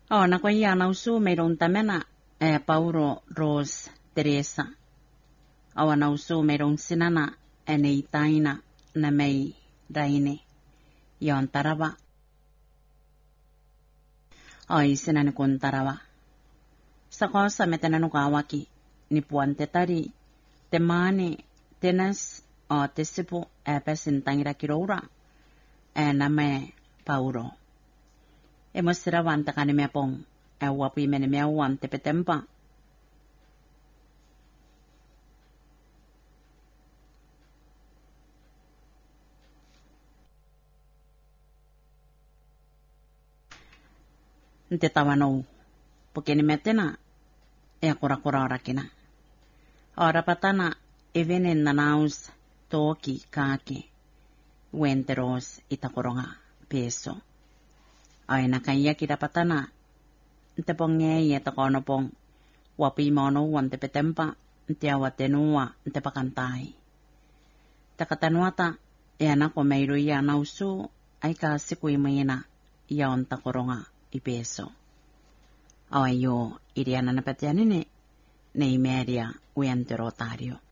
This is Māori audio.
Na kwa ia na usu meron tamena Paulo Rose Teresa. Na usu meron sinana nei taina na mei raine. Yon tarawa. Sinani kun tarawa. Sa kosa metena nukawaki ni puante tari te mane tenas te sipu pesin tangira kiroura na me Paulo. Mo sirawan ta kani me pong wapi mene me wan te petempa. Nte tawano porque ni metena kura ora kina. Ora patana evenen nanaus toki kake wenteros itakoronga peso. Na kaya kita patana nte ponge ye takono pong wapi mono wan te petempa nte awatenua nte pakantai. Takatanuata na ko meiro ya nausu ay kasi kuimena ya on takoronga ipeso. Yo iriana na patianine nei media uentero tario.